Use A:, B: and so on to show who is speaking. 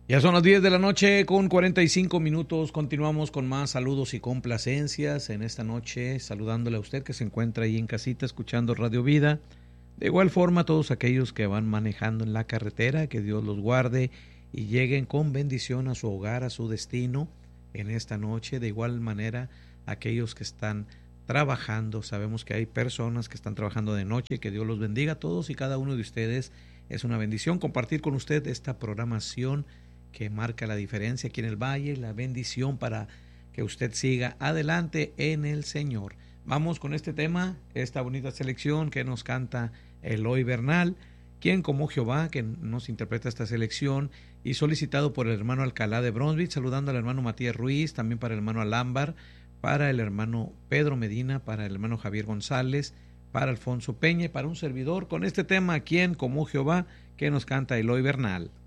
A: Ya son las 10 de la noche con 45 minutos. Continuamos con más saludos y complacencias en esta noche, saludándole a usted que se encuentra ahí en casita escuchando Radio Vida. De igual forma, a todos aquellos que van manejando en la carretera, que Dios los guarde y lleguen con bendición a su hogar, a su destino en esta noche. De igual manera, aquellos que están trabajando, sabemos que hay personas que están trabajando de noche, que Dios los bendiga a todos y cada uno de ustedes. Es una bendición compartir con usted esta programación que marca la diferencia aquí en el Valle, la bendición para que usted siga adelante en el Señor. Vamos con este tema, esta bonita selección que nos canta Eloy Bernal, quien como Jehová, que nos interpreta esta selección, y solicitado por el hermano Alcalá de Brunswick, saludando al hermano Matías Ruiz, también para el hermano Alámbar, para el hermano Pedro Medina, para el hermano Javier González, para Alfonso Peña y para un servidor, con este tema, quien como Jehová, que nos canta Eloy Bernal.